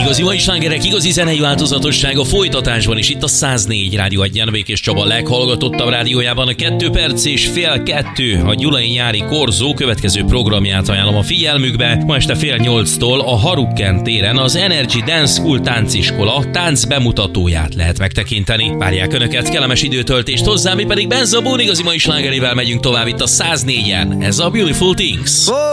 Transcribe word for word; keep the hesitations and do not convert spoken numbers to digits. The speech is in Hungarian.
Igazi mai slágerek, igazi zenei változatossága folytatásban is itt a száz négy rádió Adján Békés Csaba leghallgatottabb rádiójában a kettő perc és fél kettő a gyulai nyári korzó következő programját ajánlom a figyelmükbe. Ma este fél nyolctól a Harukken téren az Energy Dance School tánciskola tánc bemutatóját lehet megtekinteni. Várják Önöket, kellemes időtöltést hozzá, mi pedig Benza Bón igazi mai slágerével megyünk tovább itt a száz négyen. Ez a Beautiful Things.